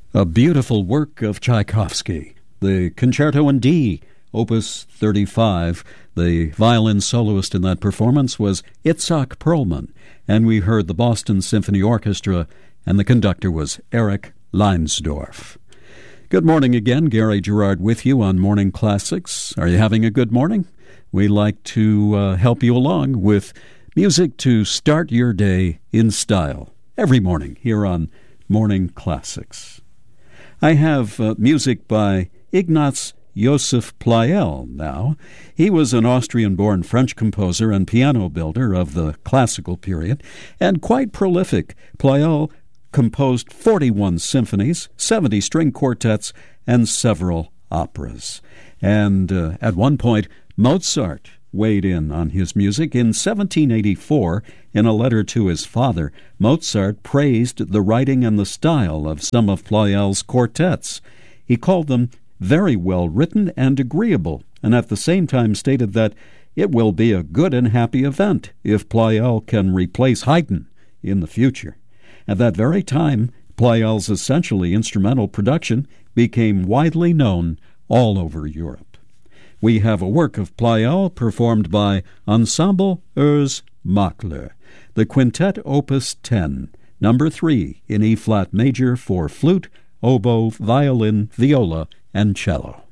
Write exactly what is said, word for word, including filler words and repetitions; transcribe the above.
A beautiful work of Tchaikovsky, the Concerto in D, Opus thirty-five. The violin soloist in that performance was Itzhak Perlman, and we heard the Boston Symphony Orchestra, and the conductor was Eric Leinsdorf. Good morning again. Gary Gerard with you on Morning Classics. Are you having a good morning? We like to uh, help you along with music to start your day in style every morning here on Morning Classics. I have uh, music by Ignaz Joseph Pleyel now. He was an Austrian-born French composer and piano builder of the classical period, and quite prolific. Pleyel composed forty-one symphonies, seventy string quartets, and several operas. And uh, at one point, Mozart weighed in on his music. In seventeen eighty-four, in a letter to his father, Mozart praised the writing and the style of some of Pleyel's quartets. He called them very well written and agreeable, and at the same time stated that it will be a good and happy event if Pleyel can replace Haydn in the future. At that very time, Pleyel's essentially instrumental production became widely known all over Europe. We have a work of Pleyel performed by Ensemble Urs Makler, the Quintet Opus ten, number three in E-flat major for flute, oboe, violin, viola, and cello.